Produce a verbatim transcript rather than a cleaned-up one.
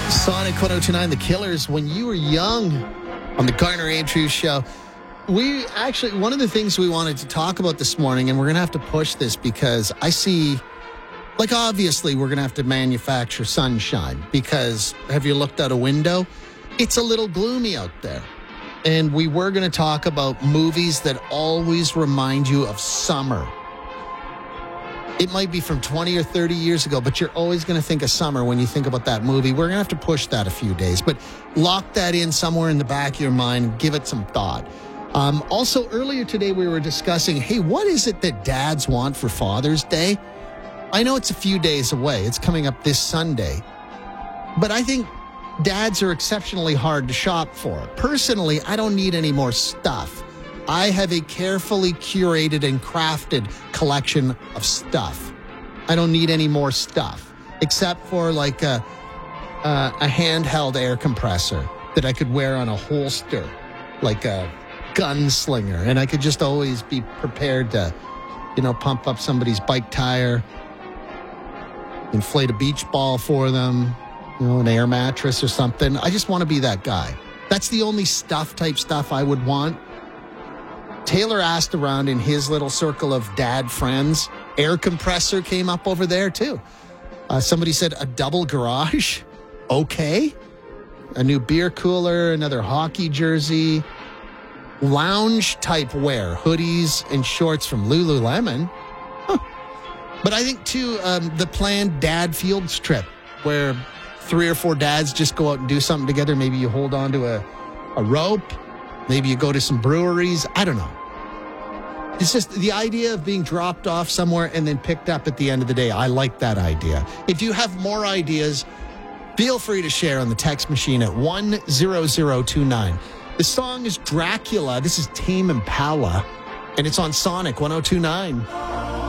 Sonic one oh two point nine, The Killers, When You Were Young on the Garner Andrews Show. We actually, one of the things we wanted to talk about this morning, and we're going to have to push this because I see, like, obviously we're going to have to manufacture sunshine because have you looked out a window? It's a little gloomy out there. And we were going to talk about movies that always remind you of summer. It might be from twenty or thirty years ago, but you're always going to think of summer when you think about that movie. We're going to have to push that a few days, but lock that in somewhere in the back of your mind and give it some thought. Um, also, earlier today, we were discussing, hey, what is it that dads want for Father's Day? I know it's a few days away. It's coming up this Sunday. But I think dads are exceptionally hard to shop for. Personally, I don't need any more stuff. I have a carefully curated and crafted collection of stuff. I don't need any more stuff, except for like a, a, a handheld air compressor that I could wear on a holster, like a gunslinger. And I could just always be prepared to, you know, pump up somebody's bike tire, inflate a beach ball for them, you know, an air mattress or something. I just want to be that guy. That's the only stuff type stuff I would want. Taylor asked around in his little circle of dad friends. Air compressor came up over there, too. Uh, somebody said a double garage. Okay. A new beer cooler, another hockey jersey. Lounge type wear, hoodies and shorts from Lululemon. Huh. But I think, too, um, the planned dad fields trip where three or four dads just go out and do something together. Maybe you hold on to a, a rope. Maybe you go to some breweries. I don't know. It's just the idea of being dropped off somewhere and then picked up at the end of the day. I like that idea. If you have more ideas, feel free to share on the text machine at one zero zero two nine. The song is Dracula. This is Tame Impala, and it's on Sonic one oh two point nine.